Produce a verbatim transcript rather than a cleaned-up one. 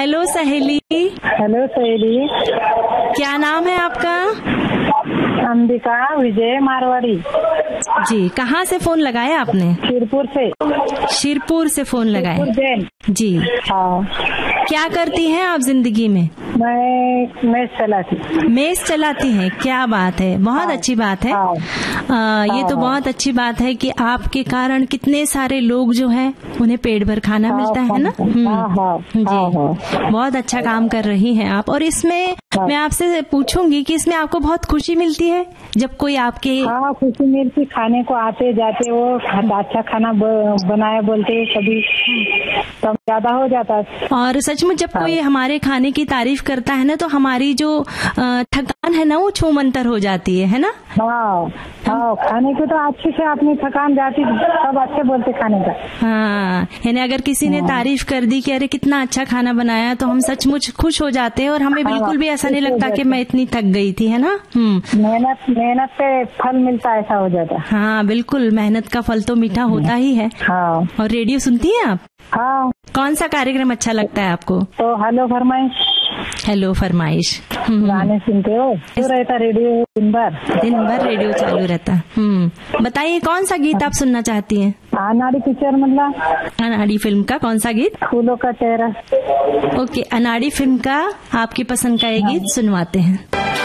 Hello सहेली। Hello सहेली। क्या नाम है आपका? अंबिका विजय मारवाड़ी। जी, कहाँ से फोन लगाया आपने? शिरपुर से। शिरपुर से फोन लगाया जी। हाँ। क्या करती हैं आप जिंदगी में? मैं मेस चलाती। मेस चलाती हैं, क्या बात है, बहुत हाँ, अच्छी बात है। हाँ, आ, ये हाँ, तो बहुत अच्छी बात है कि आपके कारण कितने सारे लोग जो हैं उन्हें पेट भर खाना हाँ, मिलता है ना। हाँ, हाँ, जी, हाँ, हाँ। बहुत अच्छा काम कर रही हैं आप। और इसमें हाँ। मैं आपसे पूछूंगी कि इसमें आपको बहुत खुशी मिलती है जब कोई आपके? हाँ, खुशी मिलती, खाने को आते जाते वो अच्छा खाना बनाए बोलते, कभी कम ज्यादा हो जाता है। और सचमुच जब हाँ। कोई हमारे खाने की तारीफ करता है ना तो हमारी जो थकान है ना वो छूमंतर हो जाती है है ना। हाँ, हाँ, खाने की तो अच्छे से अपनी थकान जाती, सब अच्छे बोलते खाने का। हाँ, यानी अगर किसी ने तारीफ कर दी कि अरे कितना अच्छा खाना बनाया तो हम सचमुच खुश हो जाते हैं और हमें हाँ, बिल्कुल भी ऐसा नहीं लगता कि मैं इतनी थक गई थी, है ना। मेहनत मेहनत पे फल मिलता, ऐसा हो जाता। हाँ बिल्कुल, मेहनत का फल तो मीठा होता ही है। हाँ। और रेडियो सुनती हैं आप? हाँ। कौन सा कार्यक्रम अच्छा लगता है आपको? तो हेलो फरमाइश। हेलो फरमाइश गाने सुनते हो? तो रहता रेडियो दिन भर दिन भर रेडियो चालू रहता। हम्म बताइए कौन सा गीत आप सुनना चाहती हैं? अनाड़ी पिक्चर मतलब अनाड़ी फिल्म का कौन सा गीत? फूलों का चेहरा। ओके, अनाड़ी फिल्म का आपकी पसंद का ये गीत सुनवाते हैं।